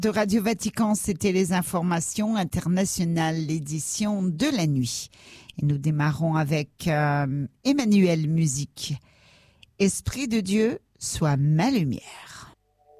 De Radio Vatican, c'était les informations internationales, l'édition de la nuit. Et nous démarrons avec Emmanuel Musique. Esprit de Dieu, sois ma lumière.